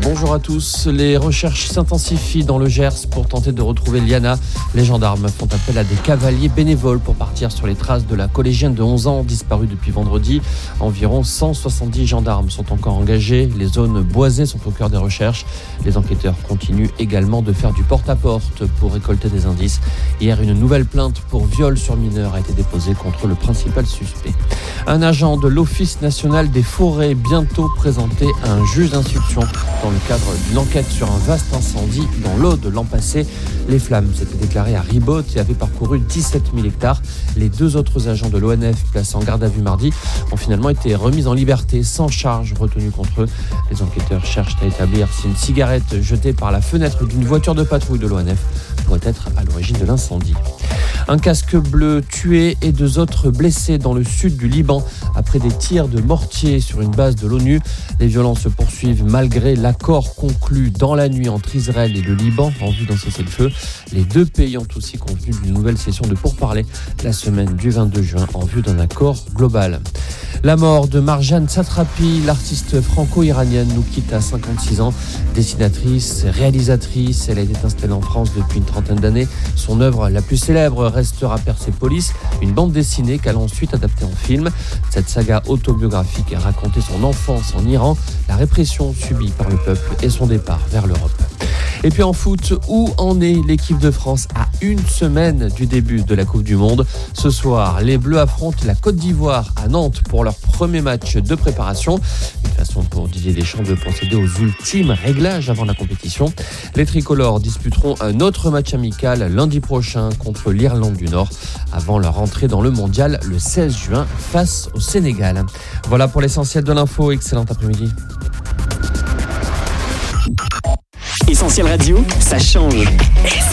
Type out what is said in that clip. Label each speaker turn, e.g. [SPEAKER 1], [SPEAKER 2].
[SPEAKER 1] Bonjour à tous. Les recherches s'intensifient dans le Gers pour tenter de retrouver Liana. Les gendarmes font appel à des cavaliers bénévoles pour partir sur les traces de la collégienne de 11 ans disparue depuis vendredi. Environ 170 gendarmes sont encore engagés. Les zones boisées sont au cœur des recherches. Les enquêteurs continuent également de faire du porte-à-porte pour récolter des indices. Hier, une nouvelle plainte pour viol sur mineur a été déposée contre le principal suspect. Un agent de l'Office national des forêts bientôt présenté à un juge d'instruction dans le cadre d'une enquête sur un vaste incendie dans l'Aude l'an passé. Les flammes s'étaient déclarées à Ribote et avaient parcouru 17 000 hectares. Les deux autres agents de l'ONF placés en garde à vue mardi ont finalement été remis en liberté sans charge retenue contre eux. Les enquêteurs cherchent à établir si une cigarette jetée par la fenêtre d'une voiture de patrouille de l'ONF pourrait être à l'origine de l'incendie. Un casque bleu tué et 2 autres blessés dans le sud du Liban après des tirs de mortier sur une base de l'ONU. Les violences se poursuivent malgré l'accord conclu dans la nuit entre Israël et le Liban en vue d'un cessez-le-feu. Les deux pays ont aussi convenu d'une nouvelle session de pourparlers la semaine du 22 juin en vue d'un accord global. La mort de Marjane Satrapi, l'artiste franco-iranienne, nous quitte à 56 ans. Dessinatrice, réalisatrice, elle a été installée en France depuis une trentaine d'années. Son œuvre la plus célèbre restera Persépolis, une bande dessinée qu'elle a ensuite adaptée en film. Cette saga autobiographique a raconté son enfance en Iran, la répression subie par le peuple et son départ vers l'Europe. Et puis en foot, où en est l'équipe de France à une semaine du début de la Coupe du Monde? Ce soir, les Bleus affrontent la Côte d'Ivoire à Nantes pour leur premier match de préparation. Une façon pour Didier Deschamps de procéder aux ultimes réglages avant la compétition. Les tricolores disputeront un autre match amical lundi prochain contre l'Irlande du Nord avant leur entrée dans le mondial le 16 juin face au Sénégal. Voilà pour l'essentiel de l'info. Excellent après-midi.
[SPEAKER 2] Essentiel Radio, ça change.